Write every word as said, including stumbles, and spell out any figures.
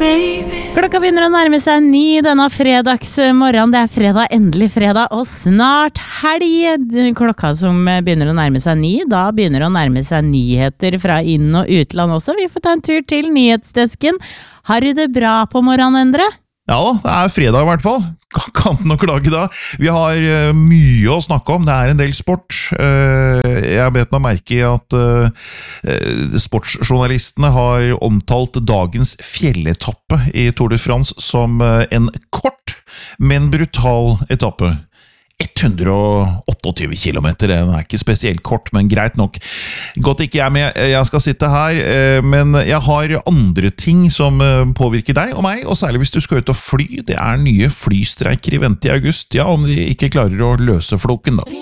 Klokka begynner å nærme seg ni denne fredagsmorgen. Det er fredag, endelig fredag, og snart helg. Klokka som begynner å nærme seg ni, da begynner å nærme seg nyheter fra inn- og utland også. Vi får ta en tur til nyhetsdesken. Har du det bra på morgenen, Endre? Ja da, det er fredag i hvert fall. Kan noe klage da. Vi har uh, mye å snakke om. Det er en del sport. Uh, jeg har bedt meg merke i at uh, sportsjournalistene har omtalt dagens fjelletappe i Tour de France som uh, en kort, men brutal etappe. hundre og tjueåtte kilometer, den er ikke spesielt kort, men greit nok. Godt ikke jeg er med, jeg skal sitte her, men jeg har andre ting som påvirker deg og meg, og særlig hvis du skal ut og fly. Det er nye flystreiker i vente i august, ja, om de ikke klarer å løse floken da.